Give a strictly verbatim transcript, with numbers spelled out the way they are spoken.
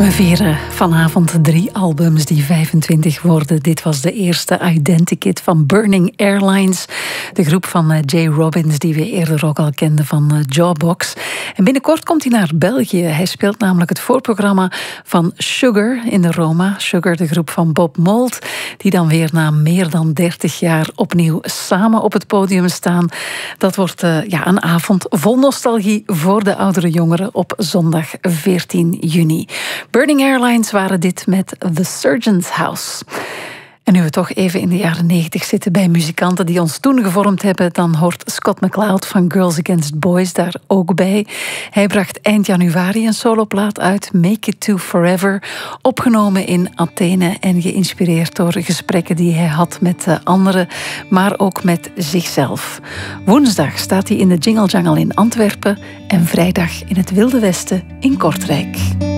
We vieren vanavond drie albums die vijfentwintig worden. Dit was de eerste Identikit van Burning Airlines. De groep van Jay Robbins, die we eerder ook al kenden van Jawbox. En binnenkort komt hij naar België. Hij speelt namelijk het voorprogramma van Sugar in de Roma. Sugar, de groep van Bob Mould, die dan weer na meer dan dertig jaar opnieuw samen op het podium staan. Dat wordt uh, ja, een avond vol nostalgie voor de oudere jongeren op zondag veertien juni. Burning Airlines waren dit met The Surgeon's House. En nu we toch even in de jaren negentig zitten bij muzikanten die ons toen gevormd hebben, dan hoort Scott McCloud van Girls Against Boys daar ook bij. Hij bracht eind januari een soloplaat uit, Make It To Forever, opgenomen in Athene en geïnspireerd door gesprekken die hij had met anderen, maar ook met zichzelf. Woensdag staat hij in de Jingle Jangle in Antwerpen en vrijdag in het Wilde Westen in Kortrijk.